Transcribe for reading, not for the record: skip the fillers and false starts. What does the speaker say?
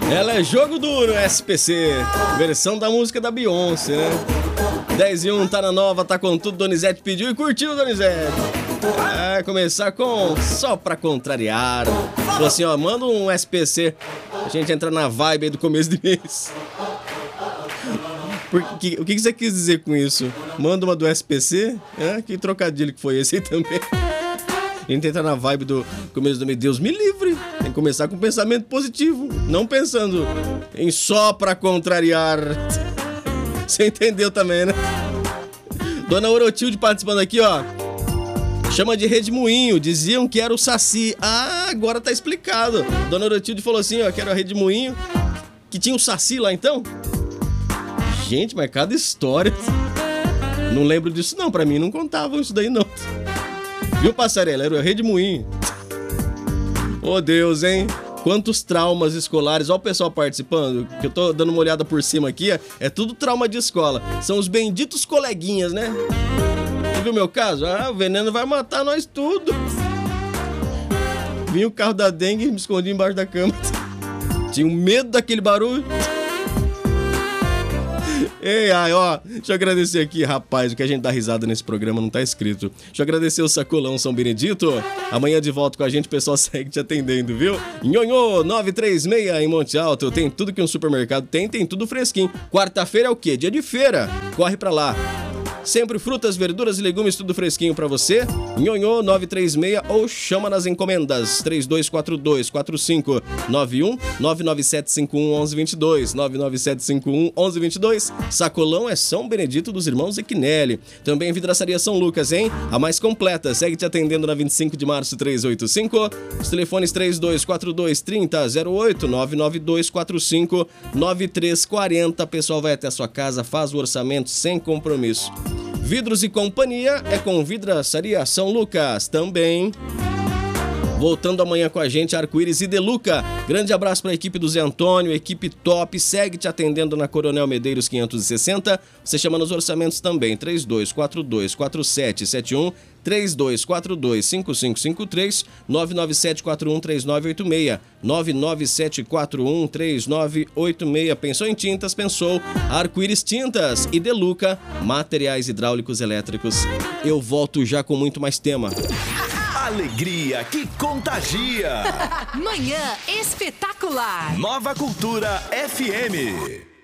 Ela é jogo duro, SPC. Versão da música da Beyoncé, né? 10-1, tá na nova, tá com tudo. Donizete pediu e curtiu, Donizete. Vai começar com Só Pra Contrariar. Falou assim, ó, manda um SPC. A gente entra na vibe aí do começo de mês. O que você quis dizer com isso? Manda uma do SPC? Que trocadilho que foi esse aí também. A gente entra na vibe do começo do mês. Deus me livre. Tem que começar com pensamento positivo. Não pensando em só pra contrariar. Você entendeu também, né? Dona Orotilde participando aqui, ó. Chama de Redemoinho. Diziam que era o Saci. Ah, agora tá explicado. Dona Orotilde falou assim, ó, que era o Redemoinho. Que tinha o Saci lá, então? Gente, mas cada história. Não lembro disso, não. Pra mim não contavam isso daí, não. Viu, Passarela? Era o Redemoinho. Oh, Deus, hein? Quantos traumas escolares. Olha o pessoal participando, que eu tô dando uma olhada por cima aqui. É tudo trauma de escola. São os benditos coleguinhas, né? Você viu o meu caso? Ah, o veneno vai matar nós tudo. Vinha o carro da dengue e me escondi embaixo da cama. Tinha um medo daquele barulho. Ei, ai, ó, deixa eu agradecer aqui, rapaz, o que a gente dá risada nesse programa não tá escrito. Deixa eu agradecer o Sacolão São Benedito. Amanhã de volta com a gente, o pessoal segue te atendendo, viu? Nhonhô 936 em Monte Alto, tem tudo que um supermercado tem tudo fresquinho. Quarta-feira é o quê? Dia de feira. Corre pra lá. Sempre frutas, verduras e legumes, tudo fresquinho pra você. Nhonhô 936 ou chama nas encomendas 3242-4591 99751-1122 99751-1122. Sacolão é São Benedito dos Irmãos Equinelli. Também Vidraçaria São Lucas, hein? A mais completa. Segue te atendendo na 25 de março 385. Os telefones 3242-3008 99245-9340. Pessoal vai até a sua casa, faz o orçamento sem compromisso. Vidros e Companhia é com Vidraçaria São Lucas também. Voltando amanhã com a gente, Arco-Íris e Deluca. Grande abraço para a equipe do Zé Antônio, equipe top. Segue te atendendo na Coronel Medeiros 560. Você chama nos orçamentos também, 3242-4771, 3242-5553, 997413986, 997413986. Pensou em tintas? Pensou. Arco-Íris Tintas e Deluca, materiais hidráulicos elétricos. Eu volto já com muito mais tema. Alegria que contagia. Manhã espetacular. Nova Cultura FM.